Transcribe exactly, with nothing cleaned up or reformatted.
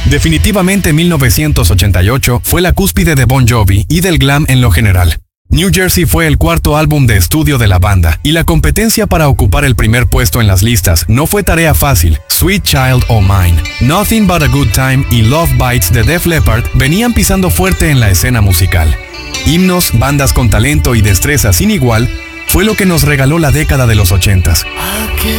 Definitivamente mil novecientos ochenta y ocho fue la cúspide de Bon Jovi y del glam en lo general. New Jersey fue el cuarto álbum de estudio de la banda, y la competencia para ocupar el primer puesto en las listas no fue tarea fácil. Sweet Child O' Mine, Nothing But a Good Time y Love Bites de Def Leppard venían pisando fuerte en la escena musical. Himnos, bandas con talento y destreza sin igual, fue lo que nos regaló la década de los ochentas.